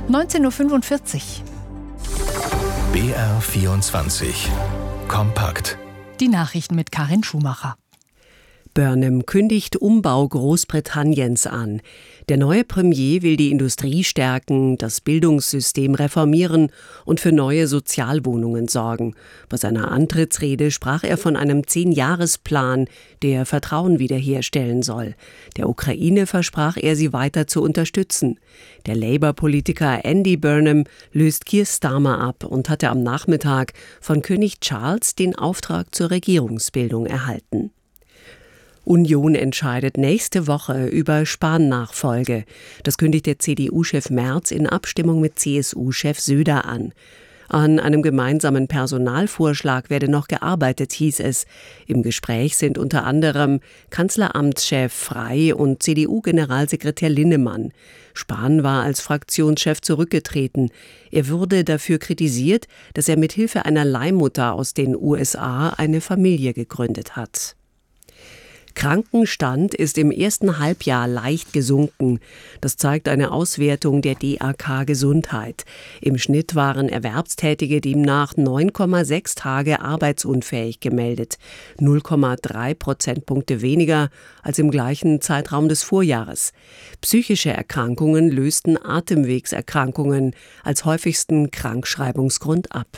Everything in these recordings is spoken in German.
19:45 Uhr. BR24 Kompakt. Die Nachrichten mit Karin Schumacher. Burnham kündigt Umbau Großbritanniens an. Der neue Premier will die Industrie stärken, das Bildungssystem reformieren und für neue Sozialwohnungen sorgen. Bei seiner Antrittsrede sprach er von einem 10-Jahres-Plan, der Vertrauen wiederherstellen soll. Der Ukraine versprach er, sie weiter zu unterstützen. Der Labour-Politiker Andy Burnham löst Keir Starmer ab und hatte am Nachmittag von König Charles den Auftrag zur Regierungsbildung erhalten. Union entscheidet nächste Woche über Spahn-Nachfolge. Das kündigt der CDU-Chef Merz in Abstimmung mit CSU-Chef Söder an. An einem gemeinsamen Personalvorschlag werde noch gearbeitet, hieß es. Im Gespräch sind unter anderem Kanzleramtschef Frey und CDU-Generalsekretär Linnemann. Spahn war als Fraktionschef zurückgetreten. Er wurde dafür kritisiert, dass er mit Hilfe einer Leihmutter aus den USA eine Familie gegründet hat. Krankenstand ist im ersten Halbjahr leicht gesunken. Das zeigt eine Auswertung der DAK Gesundheit. Im Schnitt waren Erwerbstätige demnach 9,6 Tage arbeitsunfähig gemeldet, 0,3 Prozentpunkte weniger als im gleichen Zeitraum des Vorjahres. Psychische Erkrankungen lösten Atemwegserkrankungen als häufigsten Krankschreibungsgrund ab.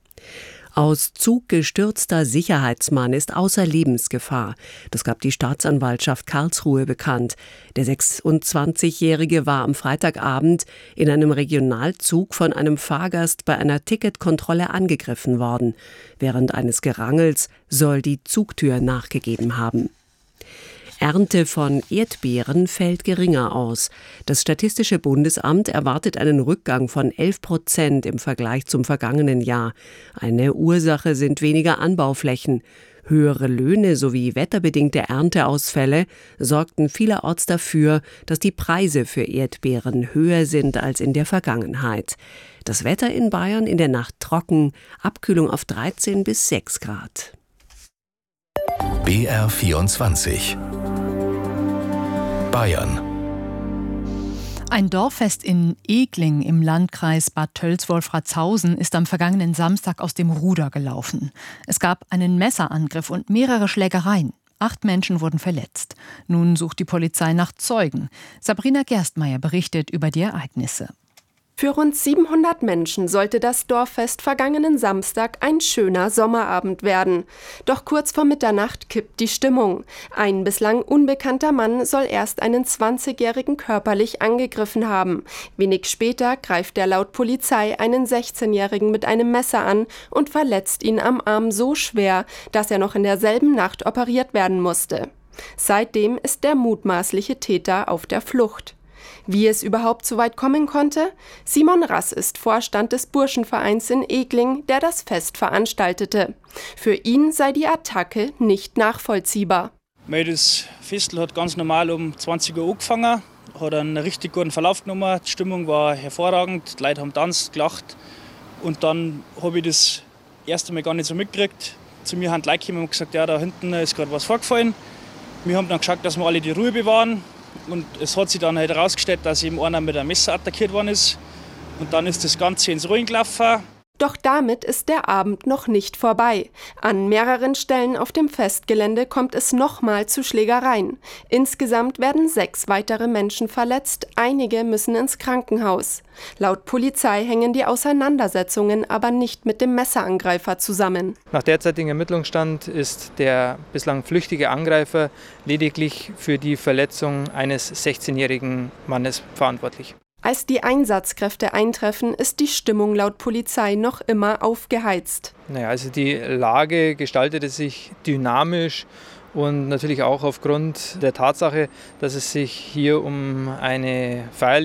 Aus Zug gestürzter Sicherheitsmann ist außer Lebensgefahr. Das gab die Staatsanwaltschaft Karlsruhe bekannt. Der 26-Jährige war am Freitagabend in einem Regionalzug von einem Fahrgast bei einer Ticketkontrolle angegriffen worden. Während eines Gerangels soll die Zugtür nachgegeben haben. Ernte von Erdbeeren fällt geringer aus. Das Statistische Bundesamt erwartet einen Rückgang von 11% im Vergleich zum vergangenen Jahr. Eine Ursache sind weniger Anbauflächen. Höhere Löhne sowie wetterbedingte Ernteausfälle sorgten vielerorts dafür, dass die Preise für Erdbeeren höher sind als in der Vergangenheit. Das Wetter in Bayern in der Nacht trocken, Abkühlung auf 13 bis 6 Grad. BR24 Bayern. Ein Dorffest in Egling im Landkreis Bad Tölz-Wolfratshausen ist am vergangenen Samstag aus dem Ruder gelaufen. Es gab einen Messerangriff und mehrere Schlägereien. 8 Menschen wurden verletzt. Nun sucht die Polizei nach Zeugen. Sabrina Gerstmeier berichtet über die Ereignisse. Für rund 700 Menschen sollte das Dorffest vergangenen Samstag ein schöner Sommerabend werden. Doch kurz vor Mitternacht kippt die Stimmung. Ein bislang unbekannter Mann soll erst einen 20-Jährigen körperlich angegriffen haben. Wenig später greift er laut Polizei einen 16-Jährigen mit einem Messer an und verletzt ihn am Arm so schwer, dass er noch in derselben Nacht operiert werden musste. Seitdem ist der mutmaßliche Täter auf der Flucht. Wie es überhaupt so weit kommen konnte? Simon Rass ist Vorstand des Burschenvereins in Egling, der das Fest veranstaltete. Für ihn sei die Attacke nicht nachvollziehbar. Das Festel hat ganz normal um 20 Uhr angefangen, hat einen richtig guten Verlauf genommen, die Stimmung war hervorragend, die Leute haben getanzt, gelacht. Und dann habe ich das erste Mal gar nicht so mitgekriegt. Zu mir haben die Leute gekommen und gesagt, ja, da hinten ist gerade was vorgefallen. Wir haben dann geschaut, dass wir alle die Ruhe bewahren. Und es hat sich dann halt herausgestellt, dass eben einer mit einem Messer attackiert worden ist. Und dann ist das Ganze ins Rollen gelaufen. Doch damit ist der Abend noch nicht vorbei. An mehreren Stellen auf dem Festgelände kommt es nochmal zu Schlägereien. Insgesamt werden 6 weitere Menschen verletzt, einige müssen ins Krankenhaus. Laut Polizei hängen die Auseinandersetzungen aber nicht mit dem Messerangreifer zusammen. Nach derzeitigem Ermittlungsstand ist der bislang flüchtige Angreifer lediglich für die Verletzung eines 16-jährigen Mannes verantwortlich. Als die Einsatzkräfte eintreffen, ist die Stimmung laut Polizei noch immer aufgeheizt. Also die Lage gestaltete sich dynamisch und natürlich auch aufgrund der Tatsache, dass es sich hier um eine Feier